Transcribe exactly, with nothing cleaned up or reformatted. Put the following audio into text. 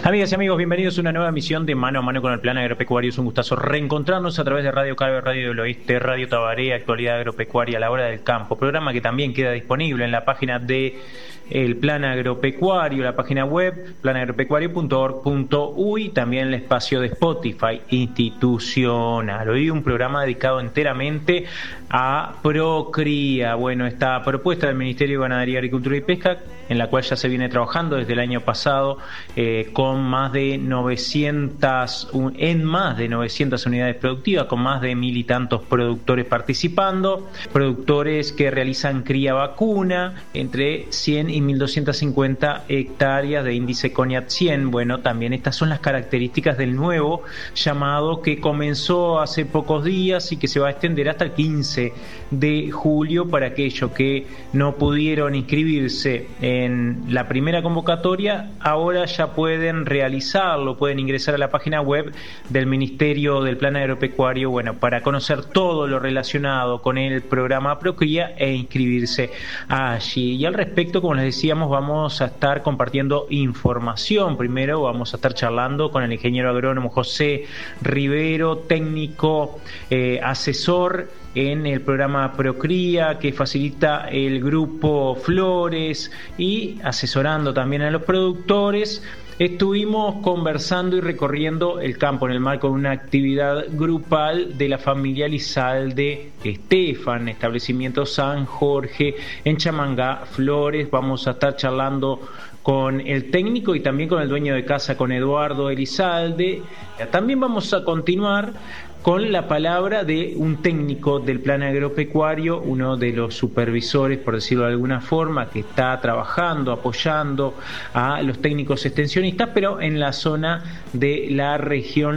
Amigas y amigos, bienvenidos a una nueva emisión de Mano a Mano con el Plan Agropecuario. Es un gustazo reencontrarnos a través de Radio Carve, Radio del Oeste, Radio Tabaré, Actualidad Agropecuaria a la hora del campo. Programa que también queda disponible en la página de el Plan Agropecuario, la página web plan agropecuario punto org punto uy, también el espacio de Spotify institucional. Hoy un programa dedicado enteramente a Procría. Bueno, esta propuesta del Ministerio de Ganadería, Agricultura y Pesca, en la cual ya se viene trabajando desde el año pasado eh, con más de novecientas, en más de novecientas unidades productivas, con más de mil y tantos productores participando, productores que realizan cría vacuna, entre cien y mil doscientas cincuenta hectáreas de índice CONIAT cien. Bueno, también estas son las características del nuevo llamado que comenzó hace pocos días y que se va a extender hasta el quince de julio para aquellos que no pudieron inscribirse en la primera convocatoria. Ahora ya pueden realizarlo, pueden ingresar a la página web del Ministerio del Plan Agropecuario, bueno, para conocer todo lo relacionado con el programa Procría e inscribirse allí. Y al respecto, como les decíamos, vamos a estar compartiendo información. Primero vamos a estar charlando con el ingeniero agrónomo José Rivero, técnico, eh, asesor en el programa Procría, que facilita el grupo Flores, y asesorando también a los productores. Estuvimos conversando y recorriendo el campo en el marco de una actividad grupal de la familia Lizalde Estefan, establecimiento San Jorge en Chamangá, Flores. Vamos a estar charlando con el técnico y también con el dueño de casa, con Eduardo Elizalde. También vamos a continuar con la palabra de un técnico del Plan Agropecuario, uno de los supervisores, por decirlo de alguna forma, que está trabajando, apoyando a los técnicos extensionistas, pero en la zona de la región